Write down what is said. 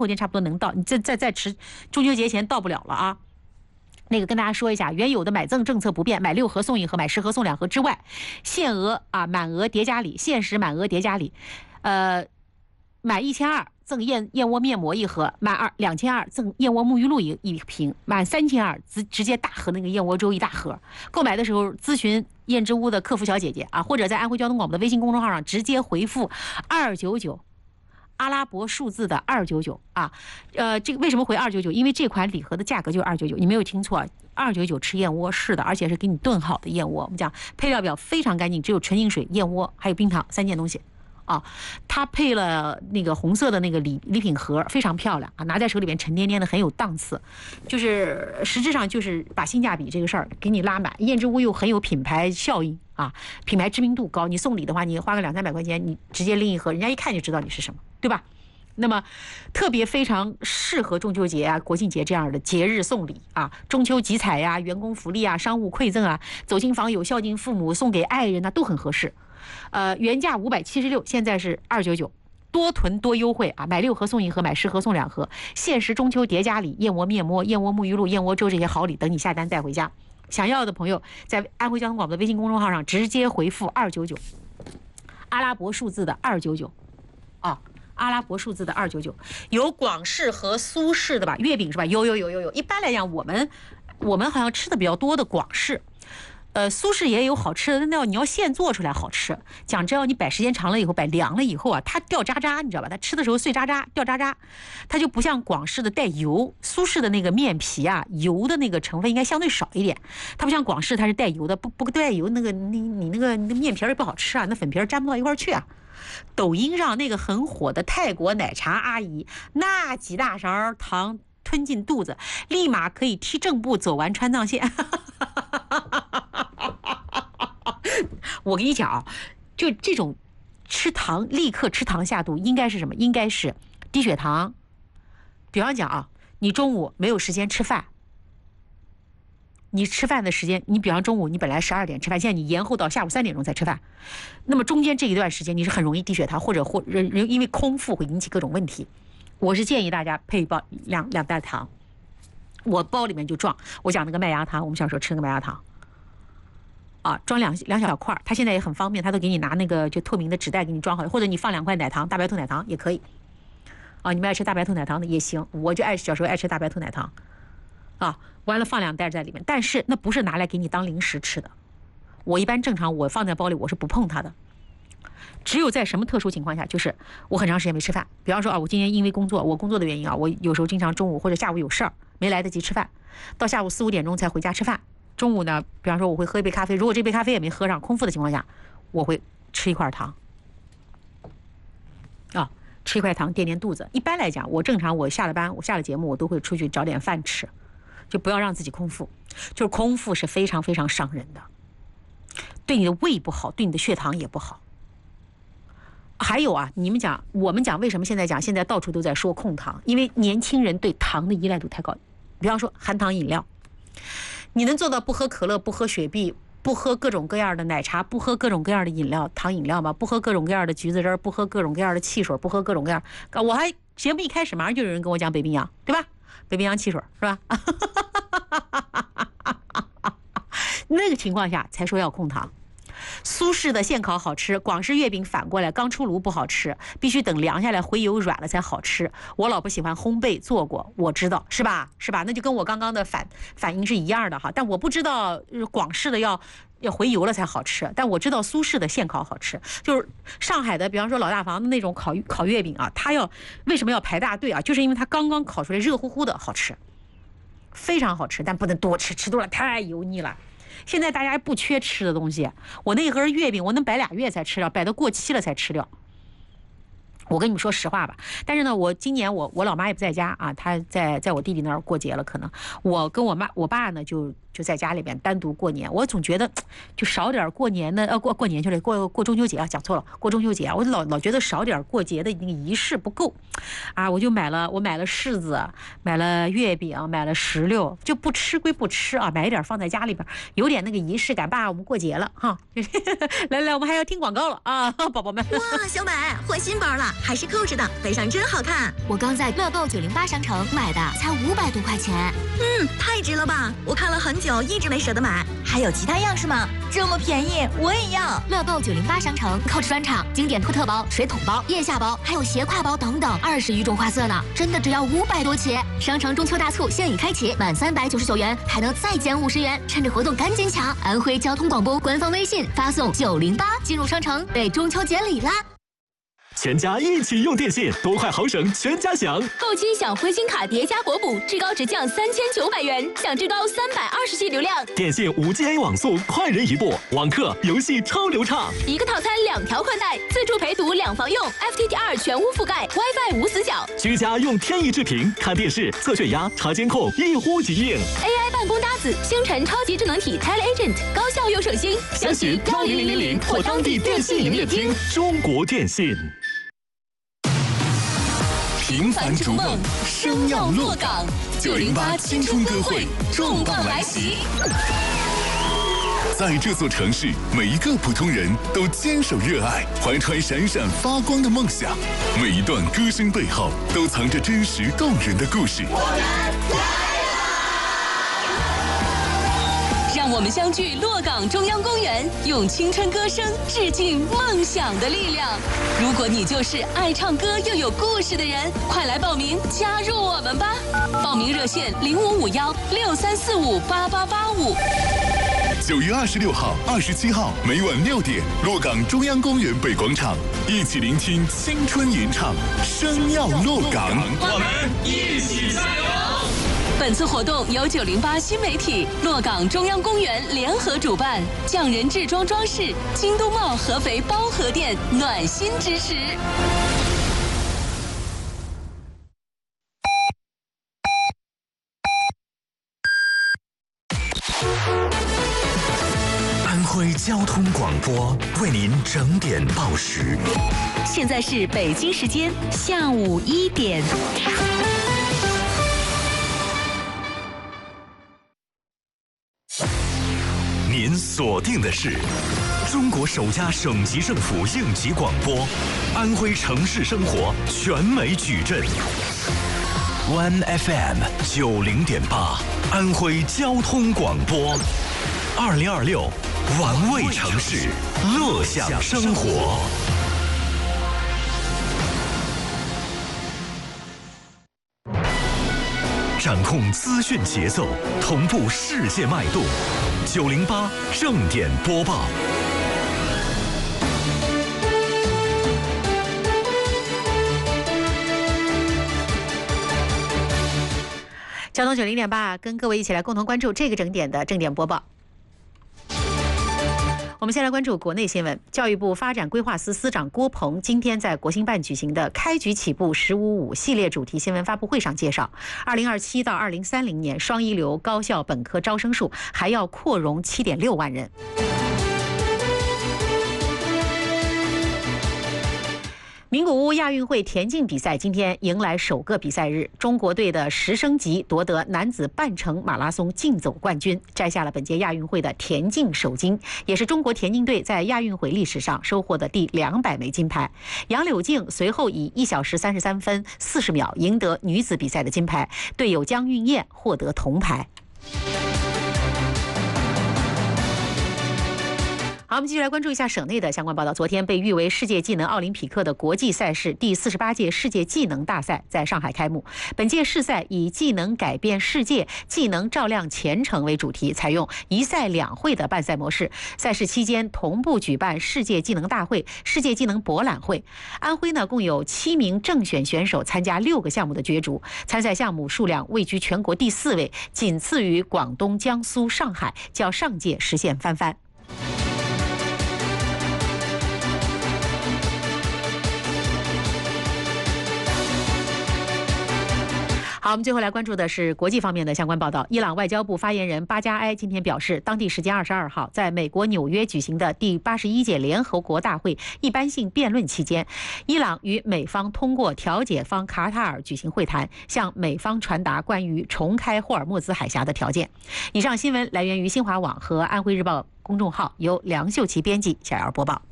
后天差不多能到，你再迟，中秋节前到不了了啊。那个跟大家说一下，原有的买赠政策不变，买6盒送1盒，买10盒送2盒之外，限额啊满额叠加礼，限时满额叠加礼，满1200赠燕窝面膜1盒，满2200赠燕窝沐浴露一瓶，满3200直接大盒那个燕窝粥1大盒。购买的时候咨询燕之屋的客服小姐姐啊，或者在安徽交通广播的微信公众号上直接回复299。阿拉伯数字的299啊，这个为什么回299？因为这款礼盒的价格就是299，你没有听错，299吃燕窝是的，而且是给你炖好的燕窝。我们讲配料表非常干净，只有纯净水、燕窝还有冰糖3件东西啊。它配了那个红色的那个礼品盒，非常漂亮啊，拿在手里边沉甸甸的，很有档次。就是实质上就是把性价比这个事儿给你拉满。燕之屋又很有品牌效应啊，品牌知名度高。你送礼的话，你花个200-300块钱，你直接拎一盒，人家一看就知道你是什么。对吧？那么特别非常适合中秋节啊、国庆节这样的节日送礼啊，中秋集采呀、员工福利啊、商务馈赠啊、走亲访友、孝敬父母、送给爱人呐、都很合适。原价576，现在是299，多囤多优惠啊！买6盒送1盒，买10盒送2盒，限时中秋叠加礼，燕窝面膜、燕窝沐浴露、燕窝粥这些好礼等你下单带回家。想要的朋友在安徽交通广播的微信公众号上直接回复299，阿拉伯数字的299啊。阿拉伯数字的299，有广式和苏式的吧？月饼是吧？有。一般来讲，我们好像吃的比较多的广式，苏式也有好吃的，那你要现做出来好吃。讲真，你摆时间长了以后，摆凉了以后啊，它掉渣渣，你知道吧？它吃的时候碎渣渣，掉渣渣，它就不像广式的带油。苏式的那个面皮啊，油的那个成分应该相对少一点，它不像广式，它是带油的，不带油，那个你那个面皮也不好吃啊，那粉皮粘不到一块去啊。抖音上那个很火的泰国奶茶阿姨，那几大勺糖吞进肚子，立马可以踢正步走完川藏线。我跟你讲啊，就这种吃糖立刻吃糖下肚，应该是什么？应该是低血糖。比方讲啊，你中午没有时间吃饭。你吃饭的时间，你比方中午你本来12点吃饭，现在你延后到下午3点钟才吃饭，那么中间这一段时间你是很容易低血糖，或因为空腹会引起各种问题。我是建议大家配一包两袋糖，我包里面就装我讲那个麦芽糖，我们小时候吃那个麦芽糖啊，装两小块，它现在也很方便，它都给你拿那个就透明的纸袋给你装好，或者你放2块奶糖，大白兔奶糖也可以啊，你们爱吃大白兔奶糖的也行，我就小时候爱吃大白兔奶糖啊。完了放2袋在里面，但是那不是拿来给你当零食吃的。我一般正常我放在包里我是不碰它的，只有在什么特殊情况下，就是我很长时间没吃饭，比方说啊，我今天因为我工作的原因啊，我有时候经常中午或者下午有事儿没来得及吃饭，到下午4-5点钟才回家吃饭。中午呢，比方说我会喝一杯咖啡，如果这杯咖啡也没喝上，空腹的情况下，我会吃一块糖啊，吃一块糖垫肚子。一般来讲，我正常我下了班，我下了节目，我都会出去找点饭吃。就不要让自己空腹，就是空腹是非常非常伤人的，对你的胃不好，对你的血糖也不好。还有啊，我们讲为什么现在到处都在说控糖，因为年轻人对糖的依赖度太高。比方说含糖饮料，你能做到不喝可乐，不喝雪碧，不喝各种各样的奶茶，不喝各种各样的糖饮料吗？不喝各种各样的橘子汁，不喝各种各样的汽水，不喝各种各样。我还节目一开始马上就有人跟我讲北冰洋，对吧？北冰洋汽水是吧？那个情况下才说要控糖。苏式的现烤好吃，广式月饼反过来刚出炉不好吃，必须等凉下来回油软了才好吃。我老婆喜欢烘焙，做过，我知道是吧？那就跟我刚刚的反应是一样的哈。但我不知道广式的要回油了才好吃，但我知道苏式的现烤好吃。就是上海的，比方说老大房的那种烤月饼啊，它为什么要排大队啊？就是因为它刚刚烤出来热乎乎的好吃，非常好吃，但不能多吃，吃多了太油腻了。现在大家不缺吃的东西，我那一盒月饼我能摆2月才吃掉，摆到过期了才吃掉。我跟你们说实话吧，但是呢，我今年我老妈也不在家啊，她在我弟弟那儿过节了，可能我跟我爸呢就就在家里边单独过年。我总觉得就少点过年的过年去了，过中秋节啊，讲错了，过中秋节啊，我老觉得少点过节的那个仪式不够啊。我买了柿子，买了月饼，买了石榴，就不吃归不吃啊，买一点放在家里边，有点那个仪式感。爸，我们过节了哈，来，我们还要听广告了啊，宝宝们。 哇，小美换新包了，还是扣着的，背上真好看。 我刚在乐购908商城买的，才500多块钱。 太值了吧！我看了很久，一直没舍得买。还有其他样式吗？这么便宜，我也要。 乐购908商城 Coach 专场经典托特包、水桶包、腋下包，还有斜挎包等等，20余种花色呢，真的只要500多起。商城中秋大促现已开启，满399元还能再减50元，趁着活动赶紧抢！安徽交通广播官方微信发送908进入商城，备中秋节礼啦！ 全家一起用电信，多快好省，全家享。 购机享灰星卡叠加国补，至高直降3900元，享至高320G 流量。 电信5G A 网速，快人一步，网课游戏超流畅。 一个套餐2条宽带，自助陪读2房用 ，FTTR 全屋覆盖 ，WiFi 无死角。 居家用天翼智屏看电视、测血压、查监控，一呼即应。 AI 办公搭子，星辰超级智能体 TeleAgent，高效又省心。 详询10000或当地电信营业厅。中国电信。 平凡逐梦，生要落岗。908青春歌会重磅来袭！在这座城市，每一个普通人都坚守热爱，怀揣闪闪发光的梦想。每一段歌声背后，都藏着真实动人的故事。 让我们相聚洛岗中央公园，用青春歌声致敬梦想的力量。如果你就是爱唱歌又有故事的人，快来报名加入我们吧！报名热线055163458885。 9月26号、27号每晚6点，洛岗中央公园北广场，一起聆听青春吟唱，生要洛岗， 我们一起加油！ 本次活动由908新媒体、洛岗中央公园联合主办，匠人制装装饰、京东茂合肥包河店暖心支持。 安徽交通广播为您整点报时。 现在是北京时间下午1点。 您锁定的是中国首家省级政府应急广播，安徽城市生活全美矩阵。One FM 90.8，安徽交通广播，2026，玩味城市，乐享生活。掌控资讯节奏，同步世界脉动。908正点播报。 交通90.8，跟各位一起来共同关注这个整点的正点播报。我们先来关注国内新闻。教育部发展规划司司长郭鹏今天在国新办举行的开局起步“15+5”系列主题新闻发布会上介绍，2027到2030年双一流高校本科招生数还要扩容7.6万人。名古屋亚运会田径比赛今天迎来首个比赛日，中国队的石升吉夺得男子半程马拉松竞走冠军，摘下了本届亚运会的田径首金，也是中国田径队在亚运会历史上收获的第200枚金牌。杨柳静随后以1小时33分40秒赢得女子比赛的金牌，队友江韵燕获得铜牌。好，我们继续来关注一下省内的相关报道。昨天被誉为世界技能奥林匹克的国际赛事第48届世界技能大赛在上海开幕。本届世赛以技能改变世界，技能照亮前程为主题，采用一赛两会的办赛模式。赛事期间同步举办世界技能大会、世界技能博览会。安徽呢共有7名正选选手参加6个项目的角逐，参赛项目数量位居全国第4位，仅次于广东、江苏、上海，较上届实现翻番。 好，我们最后来关注的是国际方面的相关报道。伊朗外交部发言人巴加埃今天表示，当地时间22号，在美国纽约举行的第81届联合国大会一般性辩论期间，伊朗与美方通过调解方卡塔尔举行会谈，向美方传达关于重开霍尔木兹海峡的条件。以上新闻来源于新华网和安徽日报公众号，由梁秀琪编辑，小姚播报。